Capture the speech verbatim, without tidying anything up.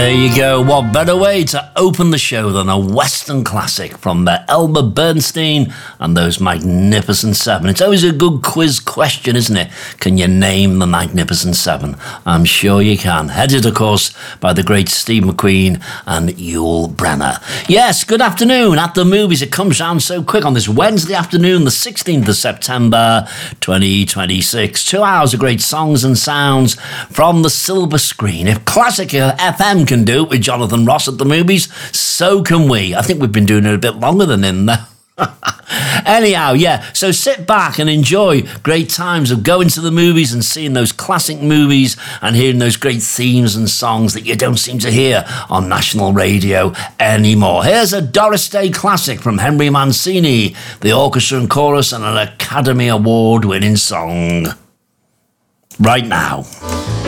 There you go. What better way to open the show than a Western classic from the Elmer Bernstein and those Magnificent Seven. It's always a good quiz question, isn't it? Can you name the Magnificent Seven? I'm sure you can. Headed, of course, by the great Steve McQueen and Yul Brynner. Yes, good afternoon. At the movies, it comes round so quick on this Wednesday afternoon, the sixteenth of September, twenty twenty-six. Two hours of great songs and sounds from the silver screen. If Classic F M can do it with Jonathan Ross at the movies, so can we. I think we've been doing it a bit longer than him there. Anyhow, yeah, so sit back and enjoy great times of going to the movies and seeing those classic movies and hearing those great themes and songs that you don't seem to hear on national radio anymore. Here's a Doris Day classic from Henry Mancini, the orchestra and chorus, and an Academy Award winning song. Right now.